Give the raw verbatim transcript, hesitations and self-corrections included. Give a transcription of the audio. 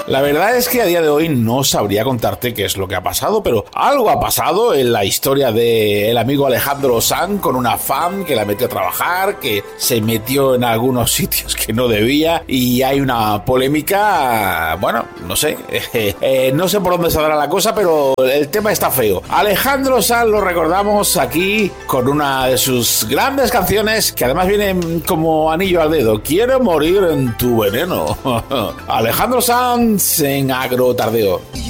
La verdad es que a día de hoy no sabría contarte qué es lo que ha pasado, pero algo ha pasado en la historia del amigo Alejandro Sanz con una fan que la metió a trabajar, que se metió en algunos sitios que no debía y hay una polémica, bueno, no sé, eh, eh, no sé por dónde saldrá la cosa, pero el tema está feo. Alejandro Sanz lo recordamos aquí con una de sus grandes canciones que además viene como anillo al dedo. Quiero morir en tu veneno. Alejandro Sanz en Agro Tardeo.